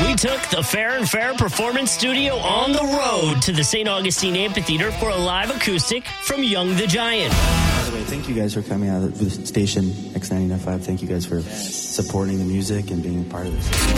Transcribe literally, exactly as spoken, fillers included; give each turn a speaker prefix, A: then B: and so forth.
A: We took the Fair and Fair Performance Studio on the road to the Saint Augustine Amphitheater for a live acoustic from Young the Giant.
B: By the way, thank you guys for coming out of the station X ninety-nine point five. Thank you guys for supporting the music and being a part of this.